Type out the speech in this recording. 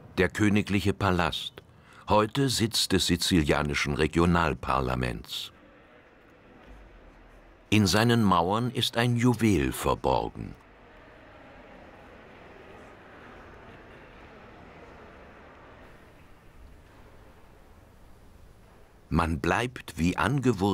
Der königliche Palast, heute Sitz des sizilianischen Regionalparlaments. In seinen Mauern ist ein Juwel verborgen. Man bleibt wie angewurzelt